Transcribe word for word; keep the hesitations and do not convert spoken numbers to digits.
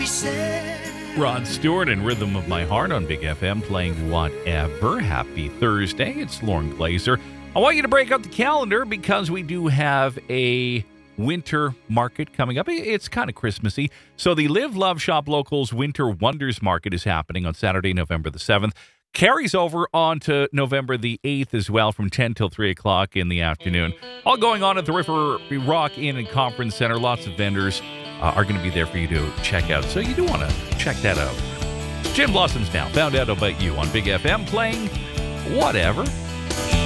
be said. Rod Stewart and Rhythm of My Heart on Big F M playing Whatever. Happy Thursday. It's Lauren Glazer. I want you to break up the calendar because we do have a winter market coming up. It's kind of Christmassy. So the Live, Love, Shop Locals Winter Wonders Market is happening on Saturday, November the seventh. Carries over on to November the eighth as well from ten till three o'clock in the afternoon. All going on at the River Rock Inn and Conference Center. Lots of vendors uh, are going to be there for you to check out. So you do want to check that out. Gin Blossoms Now. Found Out About You on Big F M playing Whatever.